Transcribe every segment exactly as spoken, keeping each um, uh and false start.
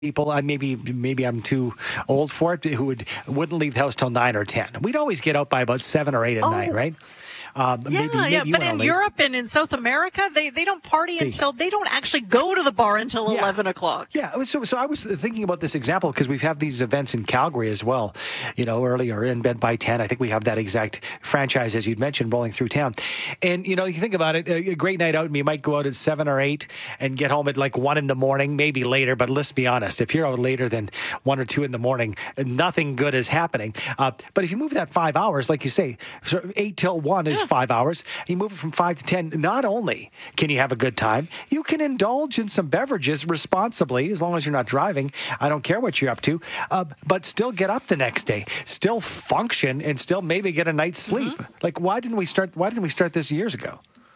people, I maybe maybe I'm too old for it, who would wouldn't leave the house till nine or ten. We'd always get out by about seven or eight at Oh. night, right? Um, Yeah, maybe, maybe yeah, you but went out in late. Europe and in South America, they, they don't party They- until, they don't actually go to the bar until Yeah. eleven o'clock. Yeah, so so I was thinking about this example because we've had these events in Calgary as well, you know, earlier in Bed by ten. I think we have that exact franchise, as you'd mentioned, rolling through town. And, you know, you think about it, a great night out, and you might go out at seven or eight and get home at like one in the morning, maybe later. But let's be honest, if you're out later than one or two in the morning, nothing good is happening. Uh, but if you move that five hours, like you say, so eight till one is five hours. You move it from five to ten. Not only can you have a good time, you can indulge in some beverages responsibly, as long as you're not driving. I don't care what you're up to, uh, but still get up the next day, still function, and still maybe get a night's sleep. Mm-hmm. Like, why didn't we start? Why didn't we start this years ago?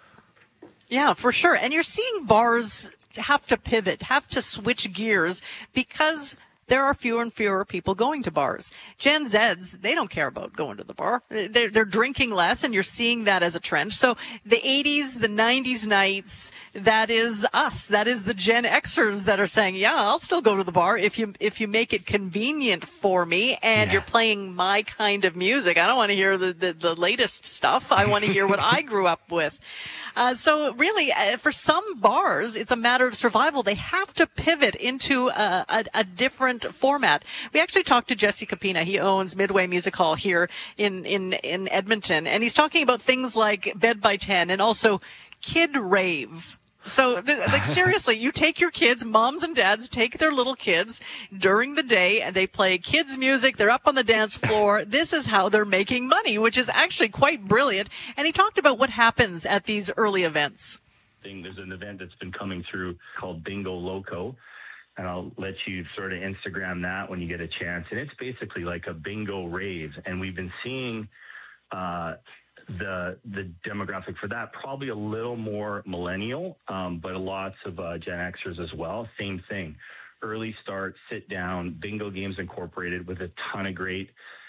Yeah, for sure. And you're seeing bars have to pivot, have to switch gears because there are fewer and fewer people going to bars. Gen Zs, they don't care about going to the bar. They're, they're drinking less, and you're seeing that as a trend. So the eighties, the nineties nights, that is us. That is the Gen Xers that are saying, yeah, I'll still go to the bar if you if you make it convenient for me and Yeah. you're playing my kind of music. I don't want to hear the, the, the latest stuff. I want to hear what I grew up with. Uh, so really, uh, for some bars, it's a matter of survival. They have to pivot into a, a, a different format. We actually talked to Jesse Capina. He owns Midway Music Hall here in, in, in Edmonton. And he's talking about things like Bed by ten and also Kid Rave. So, th- like, seriously, you take your kids, moms and dads take their little kids during the day and they play kids' music. They're up on the dance floor. This is how they're making money, which is actually quite brilliant. And he talked about what happens at these early events. There's an event that's been coming through called Bingo Loco, and I'll let you sort of Instagram that when you get a chance. And it's basically like a bingo rave, and we've been seeing uh, the the demographic for that probably a little more millennial, um, but lots of uh, Gen Xers as well. Same thing, early start, sit down, bingo games incorporated with a ton of great,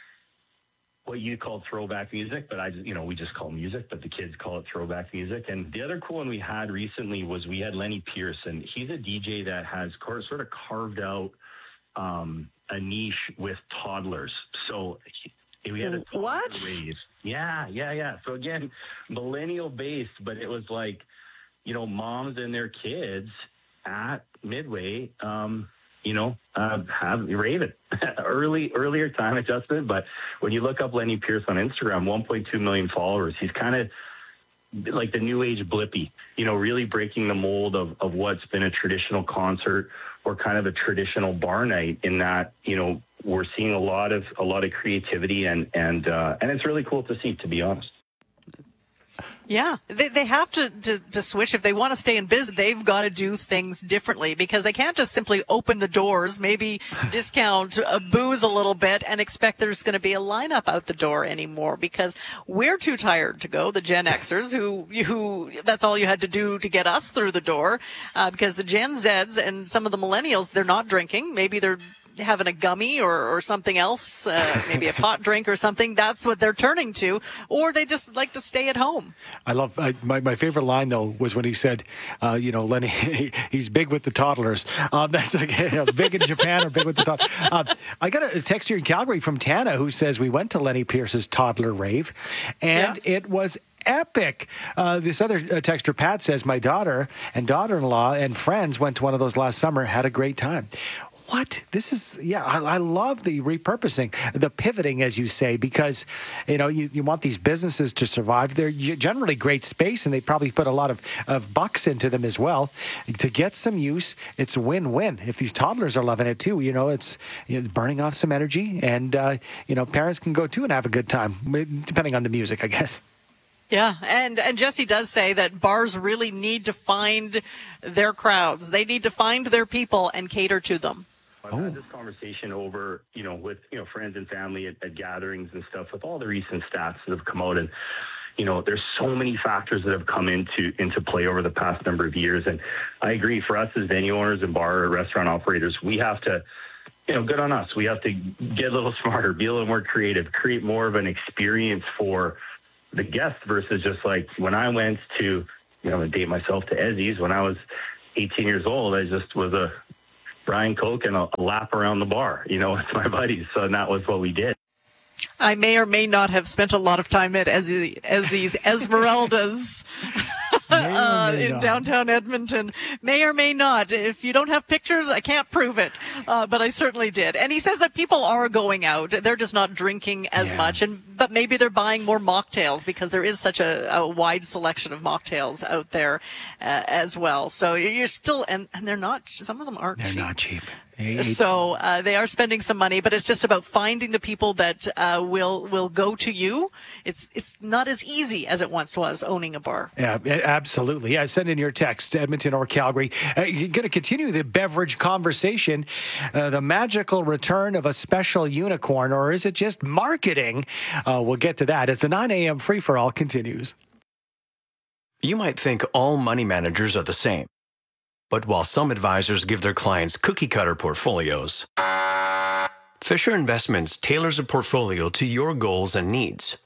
what you call throwback music, but I just, you know, we just call music, but the kids call it throwback music. And the other cool one we had recently was we had Lenny Pierce, and he's a D J that has car- sort of carved out um, a niche with toddlers. So he, we had a toddler What? rave. Yeah, yeah, yeah. So again, millennial based, but it was like, you know, moms and their kids at Midway, um, you know, uh, have raving early, earlier time adjustment. But when you look up Lenny Pierce on Instagram, one point two million followers, he's kind of like the new age Blippy, you know, really breaking the mold of, of what's been a traditional concert or kind of a traditional bar night, in that, you know, we're seeing a lot of, a lot of creativity, and, and, uh, and it's really cool to see, to be honest. Yeah, they they have to, to, to switch. If they want to stay in biz, they've got to do things differently, because they can't just simply open the doors, maybe discount uh, booze a little bit, and expect there's going to be a lineup out the door anymore, because we're too tired to go, the Gen Xers, who, who that's all you had to do to get us through the door, uh, because the Gen Zs and some of the millennials, they're not drinking. Maybe they're having a gummy or, or something else, uh, maybe a pot drink or something. That's what they're turning to, or they just like to stay at home. I love uh, my my favorite line though was when he said, uh, you know, Lenny, he's big with the toddlers. Um, that's like, you know, big in Japan or big with the toddlers. Uh, I got a text here in Calgary from Tana who says we went to Lenny Pierce's toddler rave, and Yeah. it was epic. Uh, this other uh, texter, Pat, says my daughter and daughter-in-law and friends went to one of those last summer, had a great time. What? This is, yeah, I, I love the repurposing, the pivoting, as you say, because, you know, you, you want these businesses to survive. They're generally great space, and they probably put a lot of, of bucks into them as well. To get some use, it's a win-win. If these toddlers are loving it too, you know, it's, you know, burning off some energy, and, uh, you know, parents can go too and have a good time, depending on the music, I guess. Yeah, and, and Jesse does say that bars really need to find their crowds. They need to find their people and cater to them. I've had this conversation over, you know, with, you know, friends and family at, at gatherings and stuff, with all the recent stats that have come out. And, you know, there's so many factors that have come into, into play over the past number of years. And I agree, for us as venue owners and bar or restaurant operators, we have to, you know, good on us. We have to get a little smarter, be a little more creative, create more of an experience for the guest, versus just like when I went to, you know, date myself to Ezzy's when I was eighteen years old, I just was a, Brian Coke and a, a lap around the bar, you know, with my buddies. So that was what we did. I may or may not have spent a lot of time at Ezzy, Ezzy's Esmeralda's uh, in not. downtown Edmonton. May or may not. If you don't have pictures, I can't prove it. Uh, but I certainly did. And he says that people are going out. They're just not drinking as yeah. much. And but maybe they're buying more mocktails because there is such a, a wide selection of mocktails out there uh, as well. So you're still, and, and they're not, some of them aren't they're cheap. not cheap. So uh, they are spending some money, but it's just about finding the people that uh, will will go to you. It's it's not as easy as it once was owning a bar. Yeah, absolutely. Yeah, send in your text, Edmonton or Calgary. Uh, you're going to continue the beverage conversation, uh, the magical return of a special unicorn, or is it just marketing? Uh, we'll get to that as the nine a.m. free-for-all continues. You might think all money managers are the same. But while some advisors give their clients cookie-cutter portfolios, Fisher Investments tailors a portfolio to your goals and needs.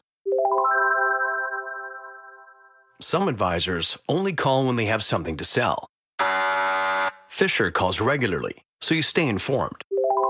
Some advisors only call when they have something to sell. Fisher calls regularly, so you stay informed.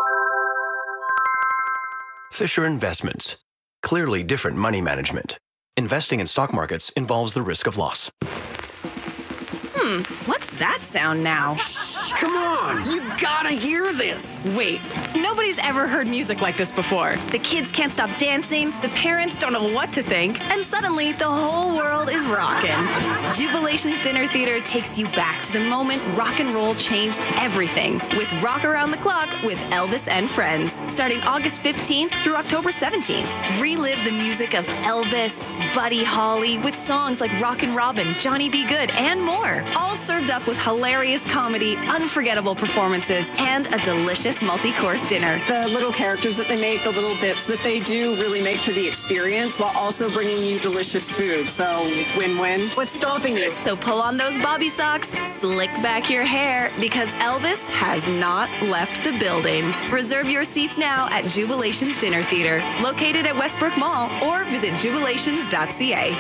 Fisher Investments. Clearly different money management. Investing in stock markets involves the risk of loss. Hmm, what's that sound now? Come on, you gotta hear this. Wait, nobody's ever heard music like this before. The kids can't stop dancing, the parents don't know what to think, and suddenly the whole world is rocking. Jubilation's Dinner Theater takes you back to the moment rock and roll changed everything with Rock Around the Clock with Elvis and Friends, starting August fifteenth through October seventeenth. Relive the music of Elvis, Buddy Holly, with songs like Rockin' Robin, Johnny B. Good, and more. All served up with hilarious comedy, unforgettable performances, and a delicious multi-course dinner. The little characters that they make, the little bits that they do really make for the experience while also bringing you delicious food. So win-win. What's stopping you? So pull on those bobby socks, slick back your hair, because Elvis has not left the building. Reserve your seats now at Jubilation's Dinner Theater, located at Westbrook Mall, or visit jubilations dot c a.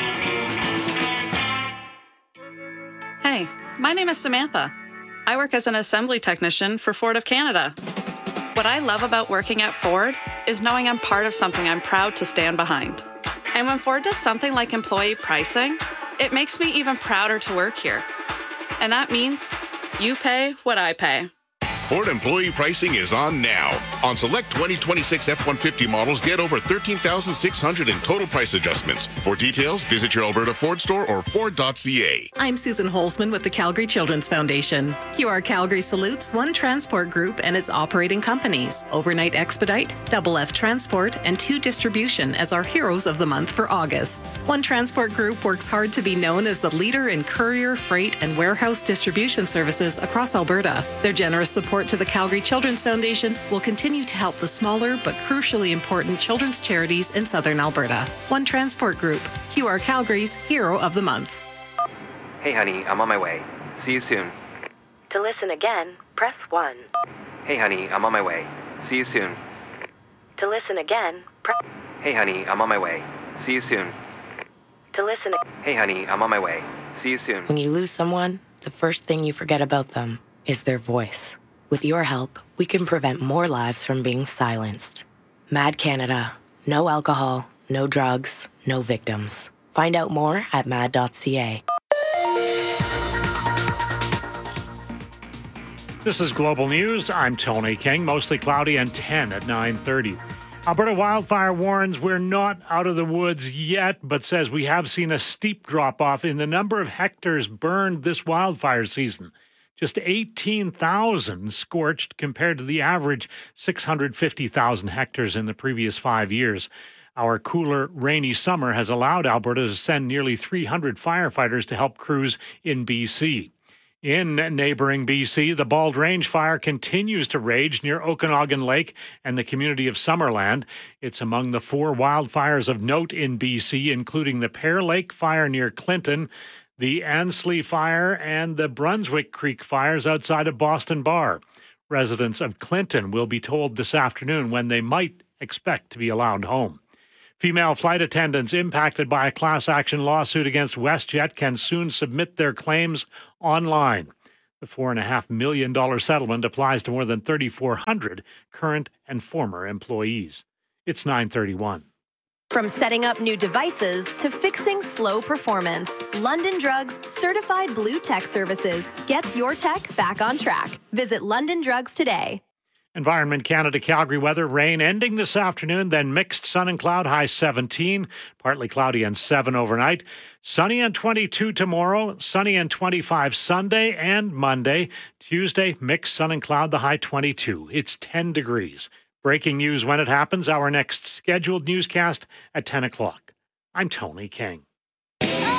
Hey, my name is Samantha. I work as an assembly technician for Ford of Canada. What I love about working at Ford is knowing I'm part of something I'm proud to stand behind. And when Ford does something like employee pricing, it makes me even prouder to work here. And that means you pay what I pay. Ford employee pricing is on now. On select twenty twenty-six F one fifty models, get over thirteen thousand six hundred dollars in total price adjustments. For details, visit your Alberta Ford store or Ford dot c a. I'm Susan Holzman with the Calgary Children's Foundation. Q R Calgary salutes One Transport Group and its operating companies, Overnight Expedite, Double F Transport, and Two Distribution as our heroes of the month for August. One Transport Group works hard to be known as the leader in courier, freight, and warehouse distribution services across Alberta. Their generous support to the Calgary Children's Foundation will continue to help the smaller but crucially important children's charities in southern Alberta. One Transport Group, Q R Calgary's Hero of the Month. Hey honey, I'm on my way. See you soon. To listen again, press one. Hey honey, I'm on my way. See you soon. To listen again, press... Hey honey, I'm on my way. See you soon. To listen... Hey honey, I'm on my way. See you soon. When you lose someone, the first thing you forget about them is their voice. With your help, we can prevent more lives from being silenced. Mad Canada. No alcohol, no drugs, no victims. Find out more at mad dot c a. This is Global News. I'm Tony King. Mostly cloudy and ten at nine thirty. Alberta Wildfire warns we're not out of the woods yet, but says we have seen a steep drop-off in the number of hectares burned this wildfire season. Just eighteen thousand scorched compared to the average six hundred fifty thousand hectares in the previous five years. Our cooler, rainy summer has allowed Alberta to send nearly three hundred firefighters to help crews in B C. In neighboring B C, the Bald Range fire continues to rage near Okanagan Lake and the community of Summerland. It's among the four wildfires of note in B C, including the Pear Lake fire near Clinton, the Ansley Fire, and the Brunswick Creek fires outside of Boston Bar. Residents of Clinton will be told this afternoon when they might expect to be allowed home. Female flight attendants impacted by a class action lawsuit against WestJet can soon submit their claims online. The four point five million dollars settlement applies to more than three thousand four hundred current and former employees. It's nine thirty-one. From setting up new devices to fixing slow performance, London Drugs Certified Blue Tech Services gets your tech back on track. Visit London Drugs today. Environment Canada Calgary weather, rain ending this afternoon, then mixed sun and cloud, high seventeen, partly cloudy and seven overnight. Sunny and twenty-two tomorrow, sunny and twenty-five Sunday and Monday. Tuesday, mixed sun and cloud, the high twenty-two. It's ten degrees. Breaking news when it happens, our next scheduled newscast at ten o'clock. I'm Tony King.